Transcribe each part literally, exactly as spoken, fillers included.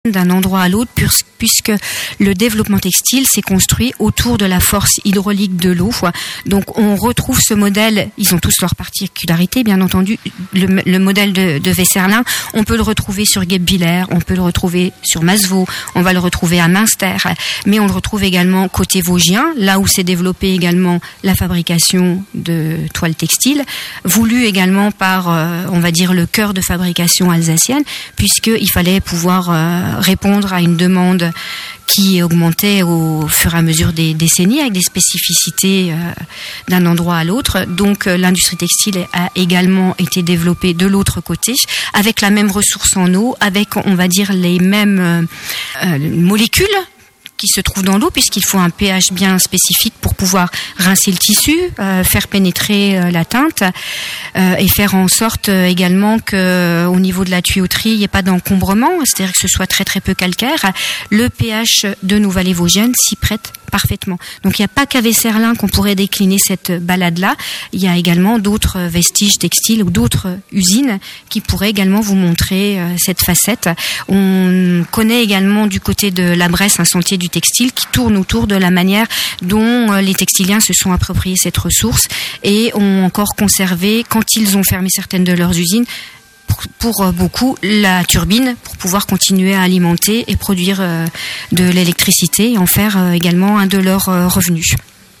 d'un endroit à l'autre, puisque le développement textile s'est construit autour de la force hydraulique de l'eau. Donc on retrouve ce modèle, ils ont tous leurs particularités, bien entendu. Le, le modèle de, de Weserlin, on peut le retrouver sur Guebwiller, on peut le retrouver sur Masevaux, on va le retrouver à Münster, mais on le retrouve également côté vosgien, là où s'est développée également la fabrication de toiles textiles, voulu également par, euh, on va dire, le cœur de fabrication alsacienne, puisqu'il fallait pouvoir euh, répondre à une demande qui augmentait au fur et à mesure des décennies avec des spécificités euh, d'un endroit à l'autre. Donc euh, l'industrie textile a également été développée de l'autre côté, avec la même ressource en eau, avec, on va dire, les mêmes euh, euh, molécules qui se trouvent dans l'eau, puisqu'il faut un pH bien spécifique pour pouvoir rincer le tissu, euh, faire pénétrer euh, la teinte euh, et faire en sorte euh, également que euh, au niveau de la tuyauterie, il n'y ait pas d'encombrement, c'est-à-dire que ce soit très très peu calcaire. Le pH de nos vallées vosgiennes s'y prête parfaitement. Donc il n'y a pas qu'à Weserlin qu'on pourrait décliner cette balade-là. Il y a également d'autres vestiges textiles ou d'autres usines qui pourraient également vous montrer euh, cette facette. On connaît également du côté de la Bresse un sentier du textile qui tourne autour de la manière dont les textiliens se sont appropriés cette ressource et ont encore conservé, quand ils ont fermé certaines de leurs usines, pour, pour beaucoup, la turbine pour pouvoir continuer à alimenter et produire euh, de l'électricité et en faire euh, également un de leurs euh, revenus.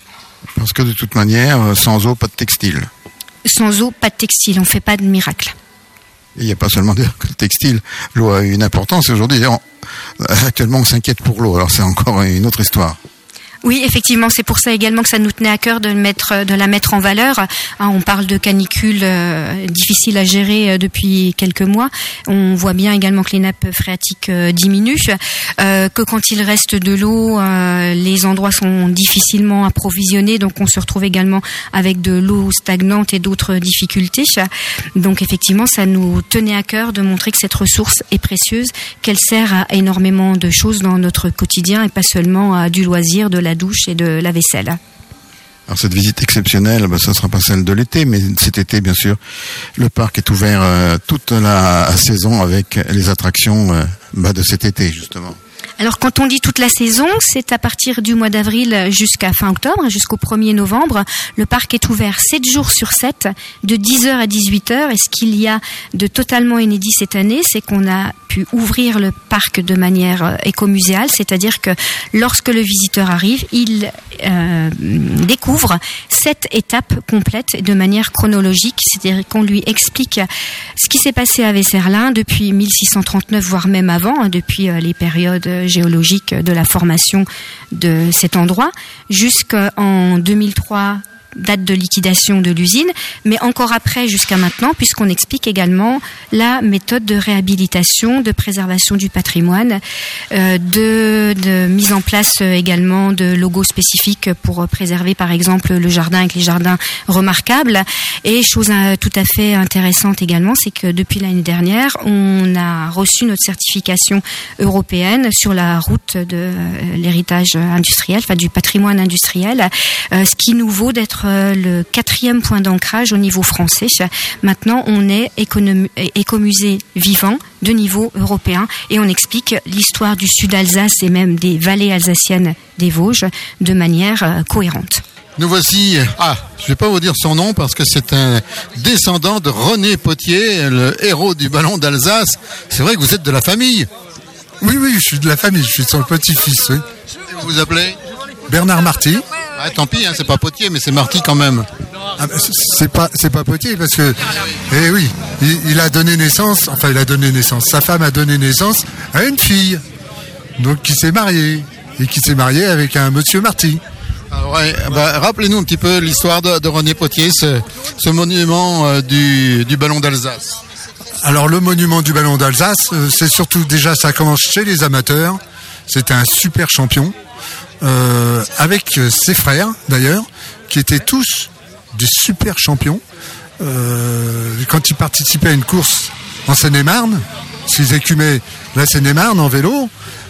Parce que de toute manière, sans eau, pas de textile. Sans eau, pas de textile, on ne fait pas de miracle. Il n'y a pas seulement le textile. L'eau a une importance. Aujourd'hui, on, actuellement, on s'inquiète pour l'eau. Alors, c'est encore une autre histoire. Oui, effectivement, c'est pour ça également que ça nous tenait à cœur de, mettre, de la mettre en valeur. Hein, on parle de canicules euh, difficiles à gérer euh, depuis quelques mois. On voit bien également que les nappes phréatiques euh, diminuent, euh, que quand il reste de l'eau, euh, les endroits sont difficilement approvisionnés. Donc, on se retrouve également avec de l'eau stagnante et d'autres difficultés. Donc, effectivement, ça nous tenait à cœur de montrer que cette ressource est précieuse, qu'elle sert à énormément de choses dans notre quotidien et pas seulement à du loisir, de la douche et de la vaisselle. Alors cette visite exceptionnelle, bah, ça ne sera pas celle de l'été, mais cet été, bien sûr, le parc est ouvert euh, toute la saison avec les attractions euh, bah, de cet été, justement. Alors quand on dit toute la saison, c'est à partir du mois d'avril jusqu'à fin octobre, jusqu'au premier novembre. Le parc est ouvert sept jours sur sept, de dix heures à dix-huit heures. Et ce qu'il y a de totalement inédit cette année, c'est qu'on a pu ouvrir le parc de manière écomuséale, c'est-à-dire que lorsque le visiteur arrive, il euh, découvre sept étapes complètes de manière chronologique, c'est-à-dire qu'on lui explique ce qui s'est passé à Weserlin depuis mille six cent trente-neuf, voire même avant, depuis les périodes géologique de la formation de cet endroit jusqu'en deux mille trois, date de liquidation de l'usine, mais encore après jusqu'à maintenant, puisqu'on explique également la méthode de réhabilitation, de préservation du patrimoine, euh, de, de mise en place également de logos spécifiques pour préserver par exemple le jardin avec les jardins remarquables. Et chose tout à fait intéressante également, c'est que depuis l'année dernière, on a reçu notre certification européenne sur la route de l'héritage industriel, enfin du patrimoine industriel, euh, ce qui nous vaut d'être le quatrième point d'ancrage au niveau français. Maintenant, on est économ- écomusée vivant de niveau européen et on explique l'histoire du sud Alsace et même des vallées alsaciennes des Vosges de manière euh, cohérente. Nous voici, ah, je ne vais pas vous dire son nom parce que c'est un descendant de René Potier, le héros du ballon d'Alsace. C'est vrai que vous êtes de la famille. Oui, oui, je suis de la famille, je suis son petit-fils, oui. Et vous vous appelez ? Bernard Marty. Ah, tant pis, hein, c'est pas Potier, mais c'est Marty quand même. Ah, c'est pas, c'est pas Potier parce que, eh oui, il, il a donné naissance, enfin il a donné naissance, sa femme a donné naissance à une fille, donc qui s'est mariée et qui s'est mariée avec un monsieur Marty. Ah ouais, bah, rappelez-nous un petit peu l'histoire de, de René Potier, ce, ce monument euh, du, du ballon d'Alsace. Alors le monument du ballon d'Alsace, euh, c'est surtout déjà ça commence chez les amateurs. C'était un super champion. Euh, avec ses frères d'ailleurs, qui étaient tous des super champions. Euh, quand ils participaient à une course en Seine-et-Marne, s'ils écumaient la Seine-et-Marne en vélo,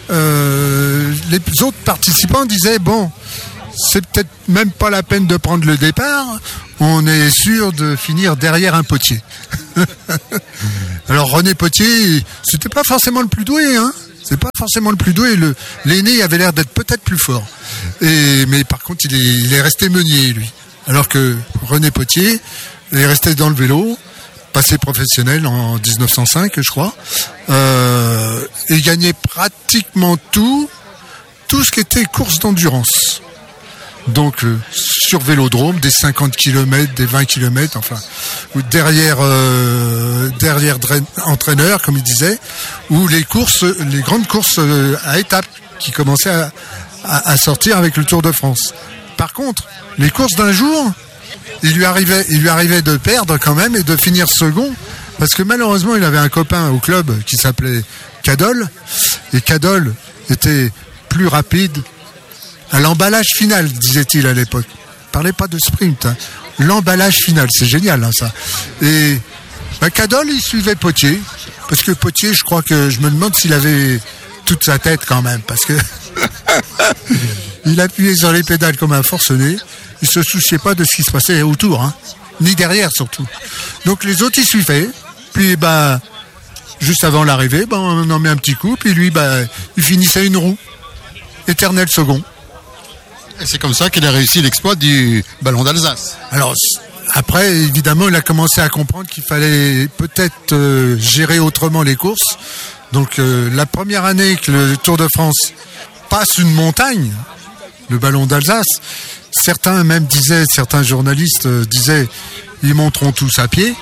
euh, les autres participants disaient bon, c'est peut-être même pas la peine de prendre le départ, on est sûr de finir derrière un Potier. Alors René Potier, c'était pas forcément le plus doué, hein. C'est pas forcément le plus doué. Le, l'aîné avait l'air d'être peut-être plus fort. Et, mais par contre, il est, il est resté meunier, lui. Alors que René Potier est resté dans le vélo, passé professionnel en dix-neuf cent cinq, je crois, euh, et gagnait pratiquement tout, tout ce qui était course d'endurance. Donc euh, sur vélodrome, des cinquante kilomètres, des vingt kilomètres, enfin, ou derrière euh, derrière drain, entraîneur, comme il disait, ou les courses, les grandes courses euh, à étapes qui commençaient à, à, à sortir avec le Tour de France. Par contre, les courses d'un jour, il lui arrivait, il lui arrivait de perdre quand même et de finir second, parce que malheureusement, il avait un copain au club qui s'appelait Cadol, et Cadol était plus rapide à l'emballage final, disait-il à l'époque. Parlait pas de sprint, hein. L'emballage final, c'est génial, hein, ça. Et bah, Cadol, il suivait Potier, parce que Potier, je crois que je me demande s'il avait toute sa tête quand même, parce que il appuyait sur les pédales comme un forcené. Il se souciait pas de ce qui se passait autour, hein, ni derrière surtout. Donc les autres, ils suivaient. Puis bah, juste avant l'arrivée, bah, on en met un petit coup. Puis lui, bah, il finissait une roue, éternel second. Et c'est comme ça qu'il a réussi l'exploit du ballon d'Alsace. Alors après, évidemment, il a commencé à comprendre qu'il fallait peut-être euh, gérer autrement les courses. Donc euh, la première année que le Tour de France passe une montagne, le ballon d'Alsace, certains même disaient, certains journalistes euh, disaient, ils monteront tous à pied.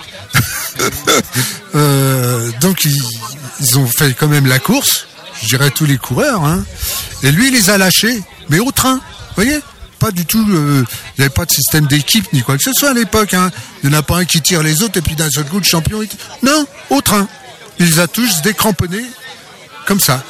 euh, donc ils, ils ont fait quand même la course, je dirais tous les coureurs, hein. Et lui il les a lâchés, mais au train, vous voyez, pas du tout, euh, il n'y avait pas de système d'équipe ni quoi que ce soit à l'époque, hein. Il n'y en a pas un qui tire les autres et puis d'un seul coup le champion, il... non, au train. Il les a tous décramponnés comme ça.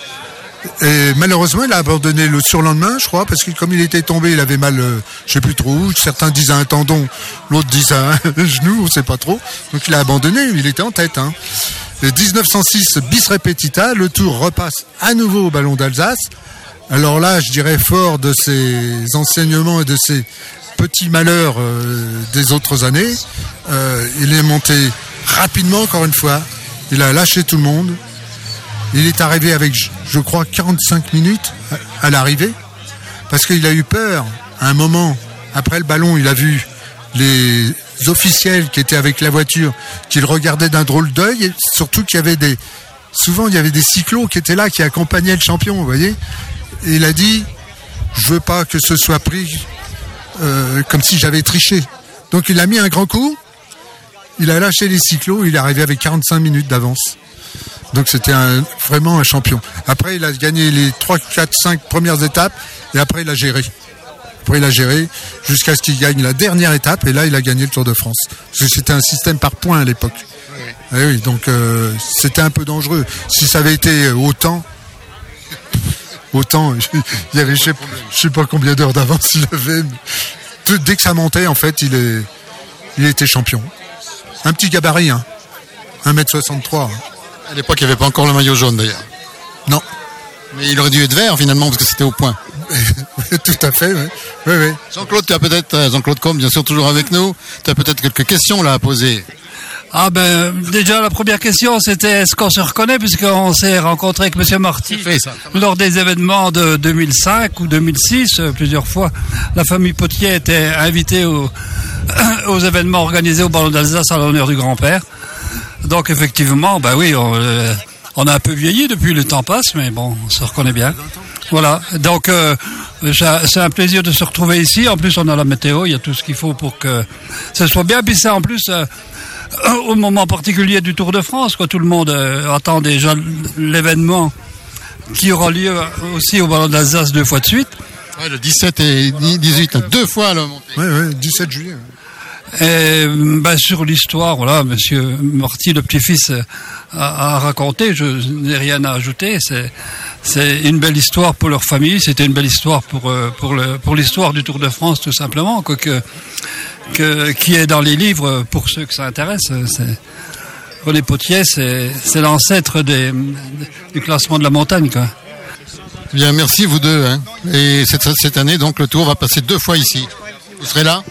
Et malheureusement, il a abandonné le surlendemain, je crois, parce que comme il était tombé, il avait mal, euh, je sais plus trop où. Certains disent un tendon, l'autre disent un genou, on sait pas trop. Donc il a abandonné, il était en tête, hein. Et dix-neuf cent six, bis repetita, le Tour repasse à nouveau au ballon d'Alsace. Alors là, je dirais fort de ses enseignements et de ses petits malheurs euh, des autres années, euh, il est monté rapidement, encore une fois. Il a lâché tout le monde. Il est arrivé avec, je crois, quarante-cinq minutes à l'arrivée, parce qu'il a eu peur. À un moment, après le ballon, il a vu les officiels qui étaient avec la voiture, qui le regardaient d'un drôle d'œil, et surtout qu'il y avait des... Souvent, il y avait des cyclos qui étaient là, qui accompagnaient le champion, vous voyez. Et il a dit, je veux pas que ce soit pris euh, comme si j'avais triché. Donc il a mis un grand coup, il a lâché les cyclos, il est arrivé avec quarante-cinq minutes d'avance. Donc c'était un, vraiment un champion. Après, il a gagné les trois, quatre, cinq premières étapes et après, il a géré. Après, il a géré jusqu'à ce qu'il gagne la dernière étape et là, il a gagné le Tour de France. Parce que c'était un système par points à l'époque. Oui, oui, donc euh, c'était un peu dangereux. Si ça avait été autant, autant, il y avait je sais, je sais pas combien d'heures d'avance il avait. Tout, dès que ça montait, en fait, il est, il était champion. Un petit gabarit, hein. un mètre soixante-trois. Hein. À l'époque, il n'y avait pas encore le maillot jaune d'ailleurs. Non. Mais il aurait dû être vert finalement parce que c'était au point. Tout à fait, oui. oui, oui. Jean-Claude, tu as peut-être, Jean-Claude Combe, bien sûr, toujours avec nous. Tu as peut-être quelques questions là à poser. Ah ben, déjà la première question c'était est-ce qu'on se reconnaît puisqu'on s'est rencontré avec Monsieur Marty fait, ça. lors des événements de deux mille cinq ou deux mille six, plusieurs fois. La famille Potier était invitée aux, aux événements organisés au Ballon d'Alsace à l'honneur du grand-père. Donc effectivement, ben oui, on, euh, on a un peu vieilli depuis, le temps passe, mais bon, on se reconnaît bien. Voilà, donc euh, c'est un plaisir de se retrouver ici. En plus, on a la météo, il y a tout ce qu'il faut pour que ce soit bien. Puis c'est en plus euh, au moment particulier du Tour de France, quoi. Tout le monde euh, attend déjà l'événement qui aura lieu aussi au Ballon d'Alsace deux fois de suite. Ouais, le dix-sept et dix-huit, deux fois la montée. Oui, oui, dix-sept juillet. Et ben, sur l'histoire, voilà, Monsieur Marty, le petit-fils, a, a raconté. Je n'ai rien à ajouter. C'est, c'est une belle histoire pour leur famille. C'était une belle histoire pour pour le pour l'histoire du Tour de France, tout simplement, quoi, que, que qui est dans les livres pour ceux que ça intéresse. C'est René Potier, c'est c'est l'ancêtre des du classement de la montagne, quoi. Bien, merci vous deux. Hein. Et cette cette année, donc, le Tour va passer deux fois ici. Vous serez là?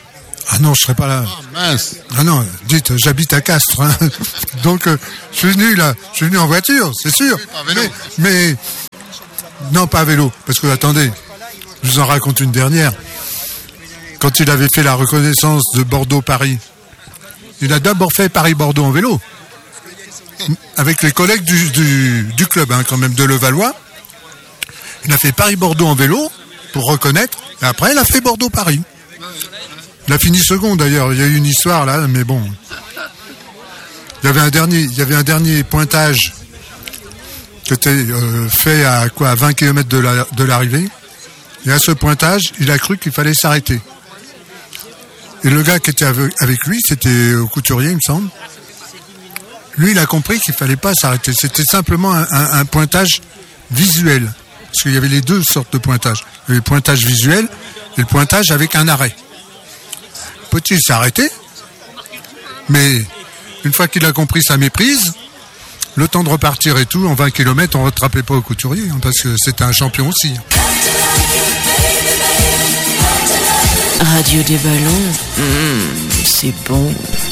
Ah non, je serais pas là. Ah, mince. Ah non, dites, j'habite à Castres. Hein. Donc, euh, je suis venu là, je suis venu en voiture, c'est sûr. Oui, pas à vélo. Mais, mais, non, pas à vélo. Parce que, attendez, je vous en raconte une dernière. Quand il avait fait la reconnaissance de Bordeaux-Paris, il a d'abord fait Paris-Bordeaux en vélo. Avec les collègues du, du, du club, hein, quand même, de Levallois. Il a fait Paris-Bordeaux en vélo, pour reconnaître. Et après, il a fait Bordeaux-Paris. Il a fini second d'ailleurs, il y a eu une histoire là, mais bon. Il y avait un dernier, il y avait un dernier pointage qui était euh, fait à quoi, à vingt kilomètres de, la, de l'arrivée. Et à ce pointage, il a cru qu'il fallait s'arrêter. Et le gars qui était avec lui, c'était au couturier, il me semble. Lui, il a compris qu'il fallait pas s'arrêter. C'était simplement un, un, un pointage visuel. Parce qu'il y avait les deux sortes de pointage. Il y avait le pointage visuel et le pointage avec un arrêt. Potier s'est arrêté, mais une fois qu'il a compris sa méprise, le temps de repartir et tout, en vingt kilomètres, on ne rattrapait pas au couturier, hein, parce que c'était un champion aussi. Radio des ballons, mmh, c'est bon.